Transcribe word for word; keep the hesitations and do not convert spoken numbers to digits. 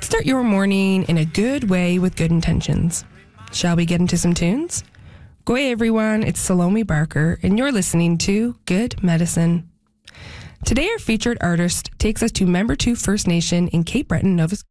Start your morning in a good way with good intentions. Shall we get into some tunes? Goy everyone, it's Salome Barker, and you're listening to Good Medicine. Today our featured artist takes us to Member two First Nation in Cape Breton, Nova Scotia.